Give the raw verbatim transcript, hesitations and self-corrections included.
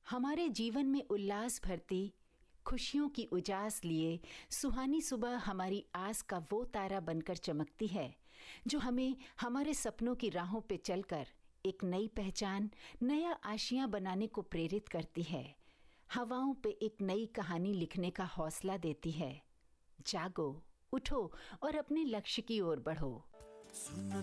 हमारे जीवन में उल्लास भरती, खुशियों की उजास लिए सुहानी सुबह हमारी आस का वो तारा बनकर चमकती है जो हमें हमारे सपनों की राहों पे चलकर एक नई पहचान, नया आशियां बनाने को प्रेरित करती है। हवाओं पे एक नई कहानी लिखने का हौसला देती है। जागो, उठो और अपने लक्ष्य की ओर बढ़ो। सुन